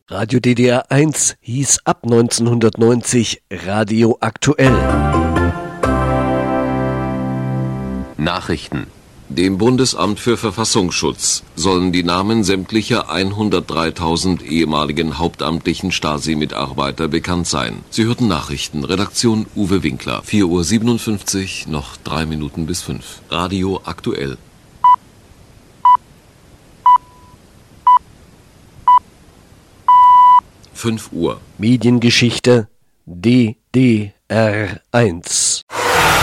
Radio DDR 1 hieß ab 1990 Radio Aktuell. Nachrichten. Dem Bundesamt für Verfassungsschutz sollen die Namen sämtlicher 103.000 ehemaligen hauptamtlichen Stasi-Mitarbeiter bekannt sein. Sie hörten Nachrichten. Redaktion Uwe Winkler. 4:57 Uhr, noch 3 Minuten bis 5. Radio Aktuell. (5 Uhr). Mediengeschichte DDR 1.